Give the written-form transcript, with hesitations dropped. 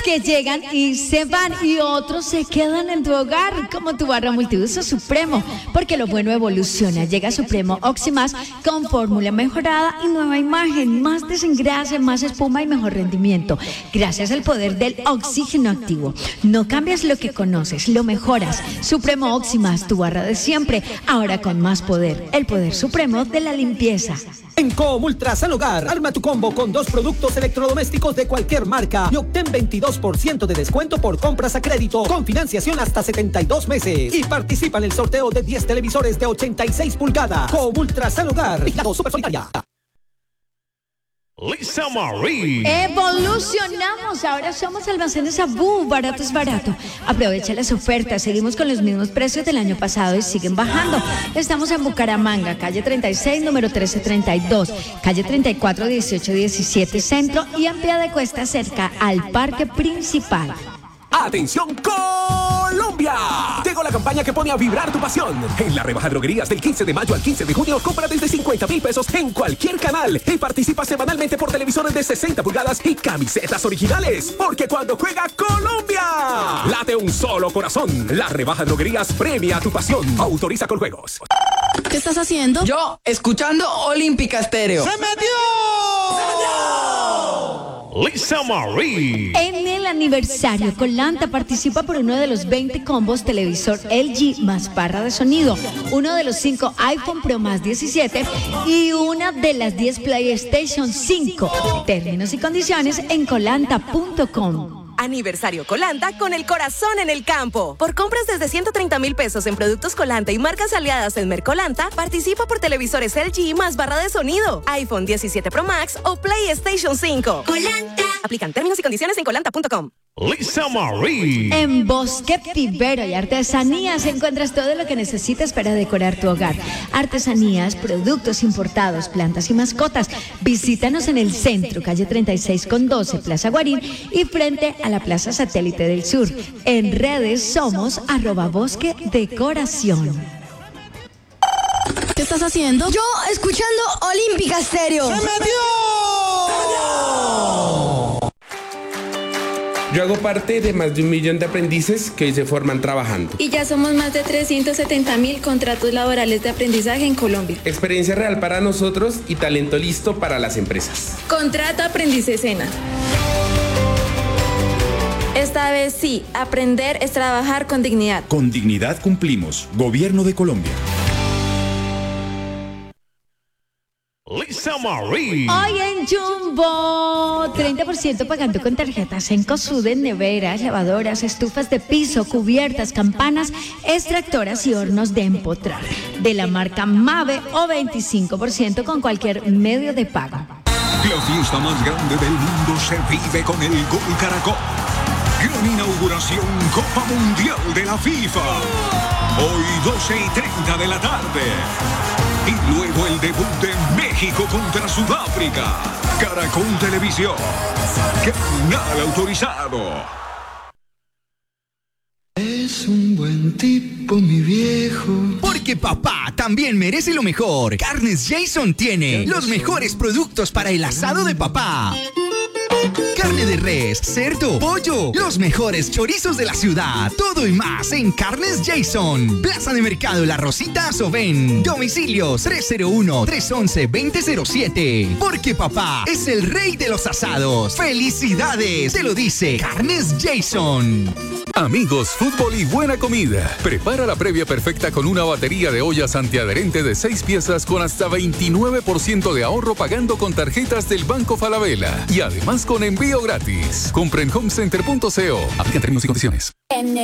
que llegan y se van y otros se quedan en tu hogar, como tu barra multiuso Supremo, porque lo bueno evoluciona. Llega Supremo Oxymás con fórmula mejorada y nueva imagen, más desengrase, más espuma y mejor rendimiento, gracias al poder del oxígeno activo. No cambias lo que conoces, lo mejoras. Supremo Oxymás, tu barra de siempre, ahora con más poder, el poder supremo de la limpieza. En Comultra San Hogar, arma tu combo con 2 productos electrodomésticos de cualquier marca y obtén 22% de descuento por compras a crédito con financiación hasta 72 meses. Y participa en el sorteo de 10 televisores de 86 pulgadas. Comultra San Hogar, vigilado Supersolidaria. Lisa Marie. Evolucionamos, ahora somos Almacenes Abú, barato es barato. Aprovecha las ofertas, seguimos con los mismos precios del año pasado y siguen bajando. Estamos en Bucaramanga, calle 36, número 1332, calle 34, 1817 Centro y en Piedecuesta cerca al parque principal. ¡Atención Colombia! Llegó la campaña que pone a vibrar tu pasión. En la rebaja droguerías del 15 de mayo al 15 de junio, compra desde 50,000 pesos en cualquier canal y participa semanalmente por televisores de 60 pulgadas y camisetas originales. Porque cuando juega Colombia, late un solo corazón. La rebaja droguerías premia tu pasión. Autoriza con juegos. ¿Qué estás haciendo? Yo, escuchando Olímpica Estéreo. ¡Se metió! Lisa Marie. En el aniversario, Colanta participa por uno de los 20 combos televisor LG más barra de sonido, uno de los 5 iPhone Pro más 17 y una de las 10 PlayStation 5. Términos y condiciones en colanta.com. Aniversario Colanta con el corazón en el campo. Por compras desde 130,000 pesos en productos Colanta y marcas aliadas en Mercolanta, participa por televisores LG más barra de sonido, iPhone 17 Pro Max o PlayStation 5. Colanta. Aplican términos y condiciones en colanta.com. Lisa Marie. En Bosque Pivero y Artesanías encuentras todo lo que necesitas para decorar tu hogar. Artesanías, productos importados, plantas y mascotas. Visítanos en el centro, calle 36 con 12, Plaza Guarín y frente a la Plaza Satélite del Sur. En redes somos @Bosque Decoración. ¿Qué estás haciendo? Yo, escuchando Olímpica Estéreo. ¡Se metió! Yo hago parte de más de 1 millón de aprendices que hoy se forman trabajando. Y ya somos más de 370,000 contratos laborales de aprendizaje en Colombia. Experiencia real para nosotros y talento listo para las empresas. Contrato Aprendiz Sena. Esta vez sí, aprender es trabajar con dignidad. Con dignidad cumplimos. Gobierno de Colombia. Lisa Marie. Hoy en Jumbo, 30% pagando con tarjetas en Cosude, neveras, lavadoras, estufas de piso, cubiertas, campanas, extractoras y hornos de empotrar. De la marca Mave o 25% con cualquier medio de pago. La fiesta más grande del mundo se vive con el Gol Caracol. Gran inauguración Copa Mundial de la FIFA. Hoy 12:30 de la tarde. Y luego el debut de México contra Sudáfrica. Caracol Televisión. Canal autorizado. Es un buen tipo, mi viejo. Porque papá también merece lo mejor. Carnes Jason tiene los mejores productos para el asado de papá. Carne de res, cerdo, pollo, los mejores chorizos de la ciudad. Todo y más en Carnes Jason. Plaza de Mercado La Rosita, Sovén. Domicilios 301-311-2007. Porque papá es el rey de los asados. ¡Felicidades! Te lo dice Carnes Jason. Amigos, fútbol y buena comida. Prepara la previa perfecta con una batería de ollas antiadherente de 6 piezas con hasta 29% de ahorro pagando con tarjetas del Banco Falabella. Y además con envío gratis. Compre en homecenter.co. Aplican términos y condiciones.